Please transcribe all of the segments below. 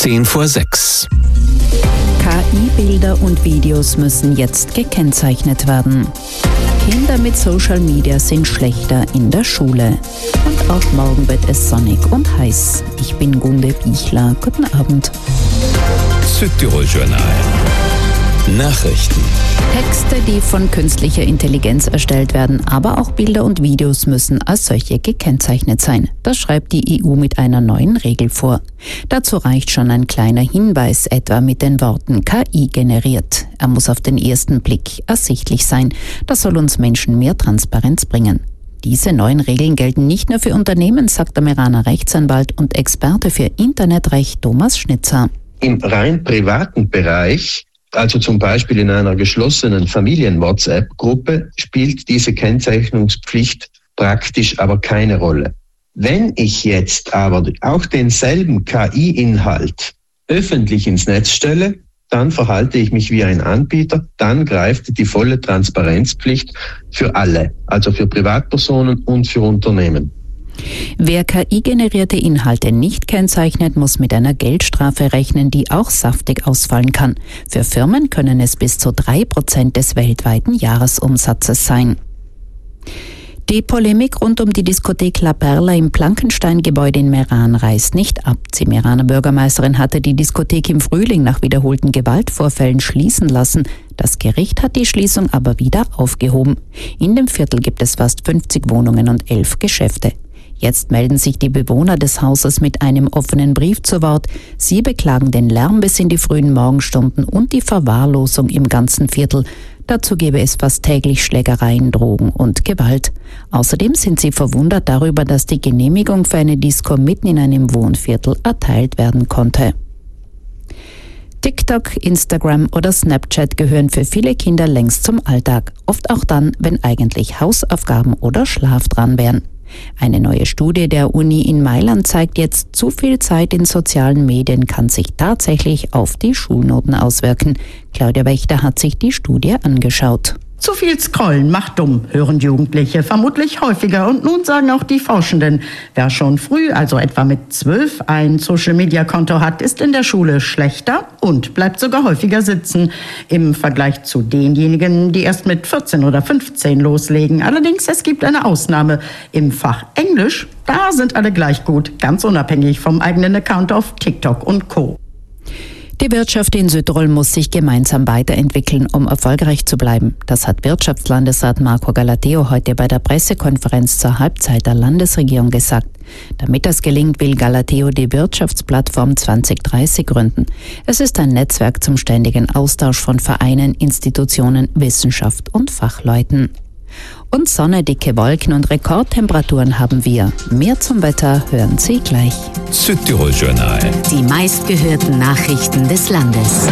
5:10. KI-Bilder und Videos müssen jetzt gekennzeichnet werden. Kinder mit Social Media sind schlechter in der Schule. Und auch morgen wird es sonnig und heiß. Ich bin Gunde Bichler. Guten Abend. Südtirol-Journal. Nachrichten. Texte, die von künstlicher Intelligenz erstellt werden, aber auch Bilder und Videos müssen als solche gekennzeichnet sein. Das schreibt die EU mit einer neuen Regel vor. Dazu reicht schon ein kleiner Hinweis, etwa mit den Worten KI generiert. Er muss auf den ersten Blick ersichtlich sein. Das soll uns Menschen mehr Transparenz bringen. Diese neuen Regeln gelten nicht nur für Unternehmen, sagt der Meraner Rechtsanwalt und Experte für Internetrecht Thomas Schnitzer. Im rein privaten Bereich, also zum Beispiel in einer geschlossenen Familien-WhatsApp-Gruppe, spielt diese Kennzeichnungspflicht praktisch aber keine Rolle. Wenn ich jetzt aber auch denselben KI-Inhalt öffentlich ins Netz stelle, dann verhalte ich mich wie ein Anbieter, dann greift die volle Transparenzpflicht für alle, also für Privatpersonen und für Unternehmen. Wer KI-generierte Inhalte nicht kennzeichnet, muss mit einer Geldstrafe rechnen, die auch saftig ausfallen kann. Für Firmen können es bis zu 3% des weltweiten Jahresumsatzes sein. Die Polemik rund um die Diskothek La Perla im Plankenstein-Gebäude in Meran reißt nicht ab. Die Meraner Bürgermeisterin hatte die Diskothek im Frühling nach wiederholten Gewaltvorfällen schließen lassen. Das Gericht hat die Schließung aber wieder aufgehoben. In dem Viertel gibt es fast 50 Wohnungen und 11 Geschäfte. Jetzt melden sich die Bewohner des Hauses mit einem offenen Brief zu Wort. Sie beklagen den Lärm bis in die frühen Morgenstunden und die Verwahrlosung im ganzen Viertel. Dazu gäbe es fast täglich Schlägereien, Drogen und Gewalt. Außerdem sind sie verwundert darüber, dass die Genehmigung für eine Disco mitten in einem Wohnviertel erteilt werden konnte. TikTok, Instagram oder Snapchat gehören für viele Kinder längst zum Alltag. Oft auch dann, wenn eigentlich Hausaufgaben oder Schlaf dran wären. Eine neue Studie der Uni in Mailand zeigt jetzt, zu viel Zeit in sozialen Medien kann sich tatsächlich auf die Schulnoten auswirken. Claudia Wächter hat sich die Studie angeschaut. Zu viel Scrollen macht dumm, hören Jugendliche vermutlich häufiger. Und nun sagen auch die Forschenden, wer schon früh, also etwa mit 12, ein Social-Media-Konto hat, ist in der Schule schlechter und bleibt sogar häufiger sitzen. Im Vergleich zu denjenigen, die erst mit 14 oder 15 loslegen. Allerdings, es gibt eine Ausnahme. Im Fach Englisch, da sind alle gleich gut, ganz unabhängig vom eigenen Account auf TikTok und Co. Die Wirtschaft in Südtirol muss sich gemeinsam weiterentwickeln, um erfolgreich zu bleiben. Das hat Wirtschaftslandesrat Marco Galateo heute bei der Pressekonferenz zur Halbzeit der Landesregierung gesagt. Damit das gelingt, will Galateo die Wirtschaftsplattform 2030 gründen. Es ist ein Netzwerk zum ständigen Austausch von Vereinen, Institutionen, Wissenschaft und Fachleuten. Und Sonne, dicke Wolken und Rekordtemperaturen haben wir. Mehr zum Wetter hören Sie gleich. Südtirol-Journal. Die meistgehörten Nachrichten des Landes.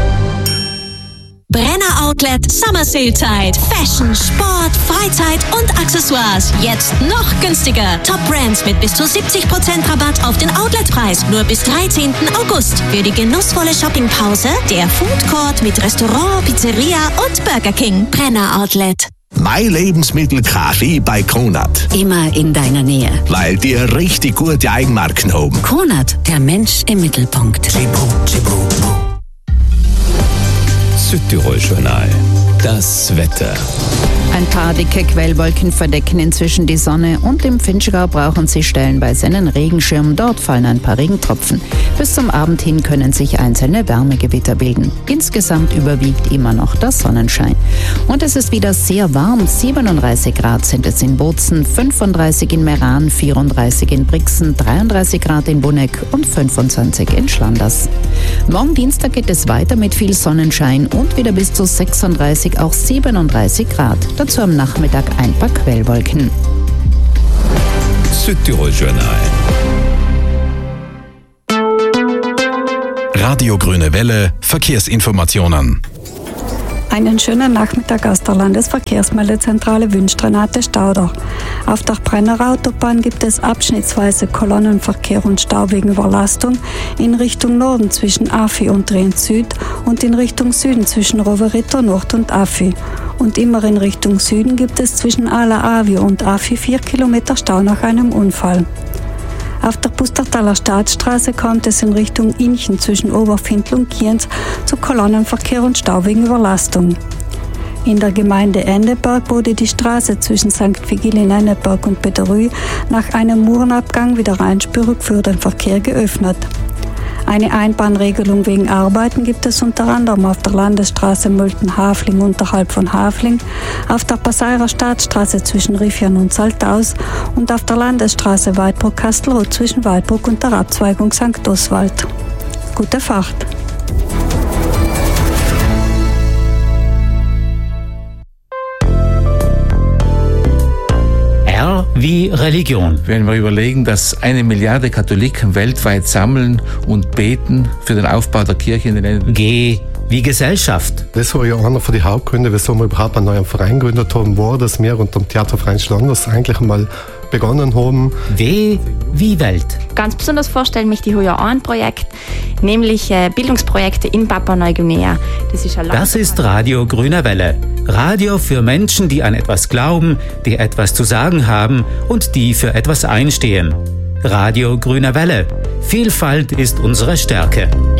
Brenner Outlet Summer Sale Zeit. Fashion, Sport, Freizeit und Accessoires. Jetzt noch günstiger. Top Brands mit bis zu 70% Rabatt auf den Outletpreis. Nur bis 13. August. Für die genussvolle Shoppingpause der Food Court mit Restaurant, Pizzeria und Burger King. Brenner Outlet. Mein Lebensmittel Kaffee bei Kronat. Immer in deiner Nähe. Weil die richtig gute Eigenmarken haben. Kronat, der Mensch im Mittelpunkt. Südtirol-Journal. Das Wetter. Ein paar dicke Quellwolken verdecken inzwischen die Sonne und im Vinschgau brauchen Sie stellenweise einen Regenschirm. Dort fallen ein paar Regentropfen. Bis zum Abend hin können sich einzelne Wärmegewitter bilden. Insgesamt überwiegt immer noch der Sonnenschein. Und es ist wieder sehr warm. 37 Grad sind es in Bozen, 35 in Meran, 34 in Brixen, 33 Grad in Bunegg und 25 in Schlanders. Morgen Dienstag geht es weiter mit viel Sonnenschein und wieder bis zu 36, auch 37 Grad. Dazu am Nachmittag ein paar Quellwolken. Südtirol-Journal. Radio Grüne Welle, Verkehrsinformationen. Einen schönen Nachmittag aus der Landesverkehrsmeldezentrale wünscht Renate Stauder. Auf der Brennerer Autobahn gibt es abschnittsweise Kolonnenverkehr und Stau wegen Überlastung in Richtung Norden zwischen Afi und Trient Süd und in Richtung Süden zwischen Rovereto Nord und Afi. Und immer in Richtung Süden gibt es zwischen Ala Avi und Afi 4 Kilometer Stau nach einem Unfall. Auf der Pustertaler Staatsstraße kommt es in Richtung Inchen zwischen Oberfindl und Kienz zu Kolonnenverkehr und Stau wegen Überlastung. In der Gemeinde Enneberg wurde die Straße zwischen St. Vigil in Enneberg und Peterü nach einem Murenabgang wieder einspurig für den Verkehr geöffnet. Eine Einbahnregelung wegen Arbeiten gibt es unter anderem auf der Landesstraße Mölten-Hafling unterhalb von Hafling, auf der Passairer Staatsstraße zwischen Riffian und Saltaus und auf der Landesstraße Weidbruck-Kastelruth zwischen Weidbruck und der Abzweigung St. Oswald. Gute Fahrt! Wie Religion. Wenn wir überlegen, dass 1 Milliarde Katholiken weltweit sammeln und beten für den Aufbau der Kirche in den Ländern. G wie Gesellschaft. Das war ja einer von den Hauptgründen, wieso wir überhaupt einen neuen Verein gegründet haben, war, dass wir unter dem Theaterverein Schlanders eigentlich einmal begonnen haben. W wie Welt. Ganz besonders vorstellen mich die Huja-An-Projekt, nämlich Bildungsprojekte in Papua-Neuguinea. Das ist Radio Grüne Welle. Radio für Menschen, die an etwas glauben, die etwas zu sagen haben und die für etwas einstehen. Radio Grüne Welle. Vielfalt ist unsere Stärke.